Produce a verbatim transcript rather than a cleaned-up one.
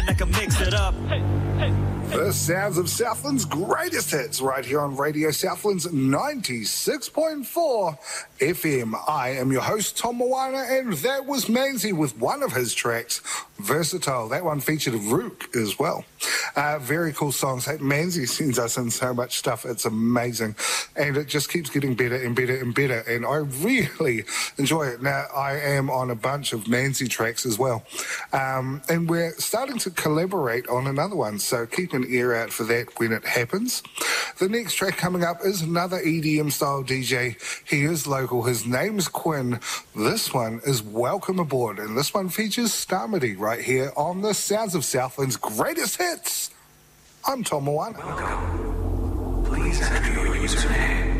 I can mix it up. The sounds of Southland's greatest hits right here on Radio Southland's ninety-six point four F M. I am your host, Tom Moana, and that was Manzi with one of his tracks, Versatile. That one featured Rook as well. Uh, very cool songs. Hey, Manzi sends us in so much stuff. It's amazing. And it just keeps getting better and better and better. And I really enjoy it. Now, I am on a bunch of Manzi tracks as well. Um, and we're starting to collaborate on another one. So keep an ear out for that when it happens. The next track coming up is another E D M style D J. He is local. His name's Quinn. This one is Welcome Aboard. And this one features Starmity right here on the Sounds of Southland's greatest hits. I'm Tom Moana. Welcome. Please enter your username.